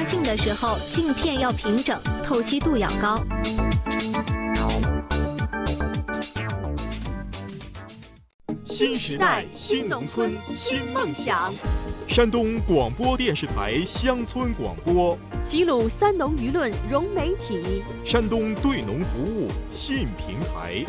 镜的时候，镜片要平整，透析度要高。 新时代新农村新梦想。 山东广播电视台乡村广播， 齐鲁三农舆论融媒体， 山东对农服务新平台。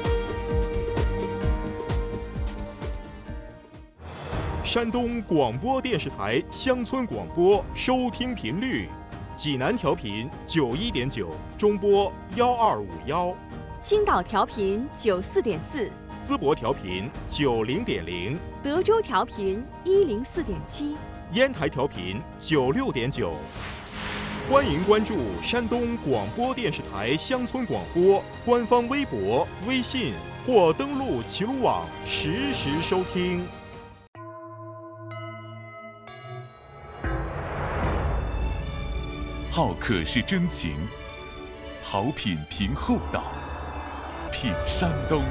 山东广播电视台乡村广播收听频率：济南调频91.9，中波1251； 青岛调频94.4。 淄博调频90.0， 德州调频104.7， 烟台调频96.9。欢迎关注山东广播电视台乡村广播官方微博、微信或登录齐鲁网实时收听。 好客是真情，好品凭厚道，品山东。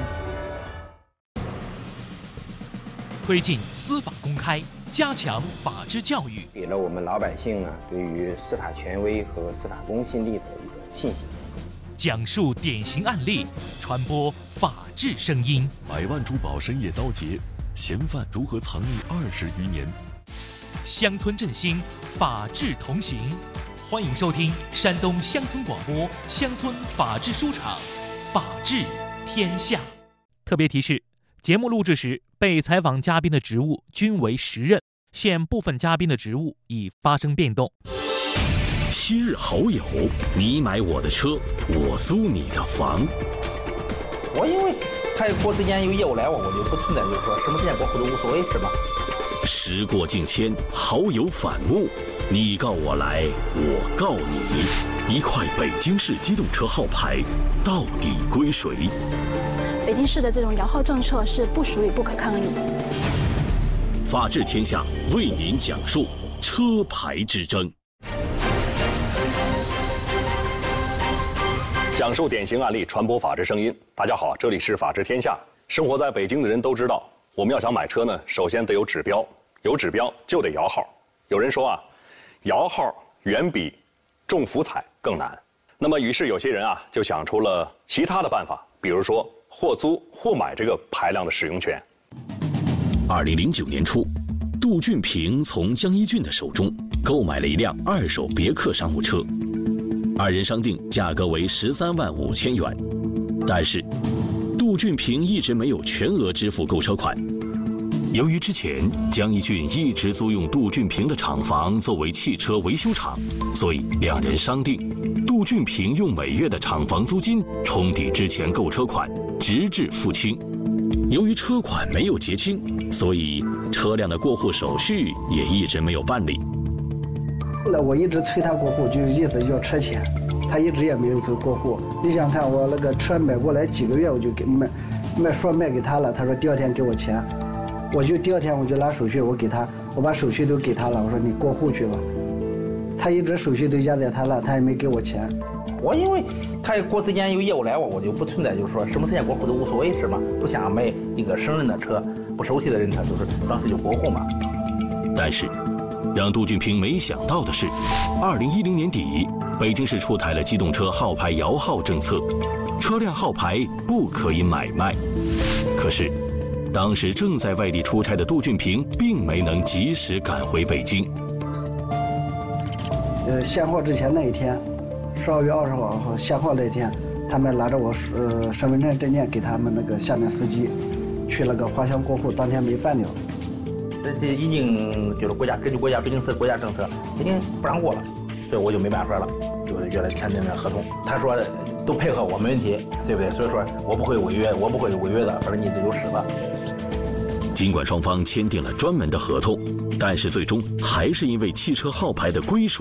推进司法公开，加强法治教育， 给了我们老百姓呢对于司法权威和司法公信力的一个信心。 讲述典型案例，传播法治声音。 百万珠宝深夜遭劫，嫌犯如何藏匿20余年？ 乡村振兴，法治同行。欢迎收听山东乡村广播乡村法治书场，法治天下。特别提示：节目录制时，被采访嘉宾的职务均为实任，现部分嘉宾的职务已发生变动。 昔日好友，你买我的车，我租你的房。 我因为他国之间有业务来往，我就不存在就是说什么时间过户都无所谓，是吧？ 时过境迁，好友反目，你告我来，我告你，一块北京市机动车号牌到底归谁？ 北京市的这种摇号政策是不属于不可抗力。 法治天下为您讲述车牌之争， 讲述典型案例，传播法治声音。大家好，这里是法治天下。生活在北京的人都知道，我们要想买车呢，首先得有指标，有指标就得摇号。有人说啊，摇号远比中福彩更难。那么于是有些人啊，就想出了其他的办法，比如说或租或买这个牌辆的使用权。 2009年初，杜俊平从江一俊的手中购买了一辆2手别克商务车，二人商定价格为13万5千元，但是杜俊平一直没有全额支付购车款。由于之前江一俊一直租用杜俊平的厂房作为汽车维修厂，所以两人商定，杜俊平用每月的厂房租金冲抵之前购车款，直至付清。由于车款没有结清，所以车辆的过户手续也一直没有办理。 后来我一直催他过户，就意思要车钱，他一直也没有过户。你想看我那个车买过来几个月，我就给卖给他了，他说第二天给我钱，我就第二天我就拿手续我给他，我把手续都给他了，我说你过户去吧。他一直手续都压在他了，他也没给我钱。 我因为他国之间有业务来往，我就不存在就是说什么时间过户都无所谓，是吧？不想买一个生人的车，不熟悉的人车，就是当时就过户嘛。 但是让杜俊平没想到的是，2010年底，北京市出台了机动车号牌摇号政策，车辆号牌不可以买卖。可是当时正在外地出差的杜俊平并没能及时赶回北京。 限号之前那一天，12月20号限号那一天，他们拿着我身份证证件给他们那个下面司机去那个花乡过户，当天没办了。 这已经就是根据北京市国家政策已经不让过了，所以我就没办法了，就是原来签订的合同。他说都配合我没问题，对不对？所以说我不会违约的，反正你这就使了。 尽管双方签订了专门的合同，但是最终还是因为汽车号牌的归属